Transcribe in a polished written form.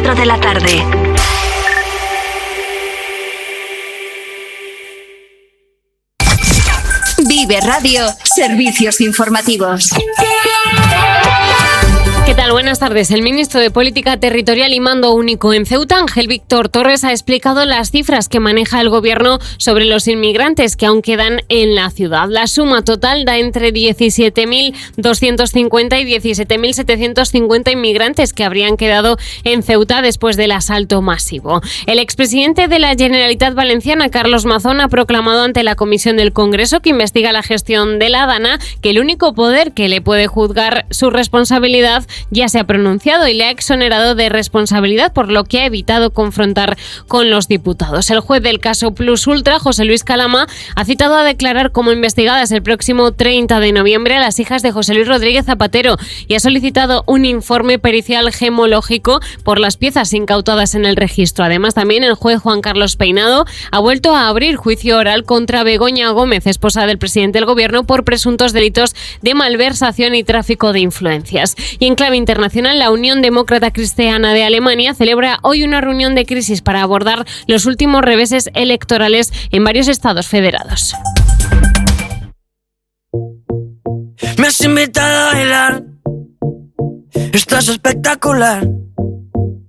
4 de la tarde. Vive Radio, servicios informativos. ¿Qué tal? Buenas tardes. El ministro de Política Territorial y Mando Único en Ceuta, Ángel Víctor Torres, ha explicado las cifras que maneja el gobierno sobre los inmigrantes que aún quedan en la ciudad. La suma total da entre 17.250 y 17.750 inmigrantes que habrían quedado en Ceuta después del asalto masivo. El expresidente de la Generalitat Valenciana, Carlos Mazón, ha proclamado ante la Comisión del Congreso que investiga la gestión de la DANA que el único poder que le puede juzgar su responsabilidad ya se ha pronunciado y le ha exonerado de responsabilidad, por lo que ha evitado confrontar con los diputados. El juez del caso Plus Ultra, José Luis Calama, ha citado a declarar como investigadas el próximo 30 de noviembre a las hijas de José Luis Rodríguez Zapatero y ha solicitado un informe pericial gemológico por las piezas incautadas en el registro. Además, también el juez Juan Carlos Peinado ha vuelto a abrir juicio oral contra Begoña Gómez, esposa del presidente del gobierno, por presuntos delitos de malversación y tráfico de influencias. Y en clave internacional, la Unión Demócrata Cristiana de Alemania celebra hoy una reunión de crisis para abordar los últimos reveses electorales en varios estados federados. Me has invitado a bailar, estás espectacular.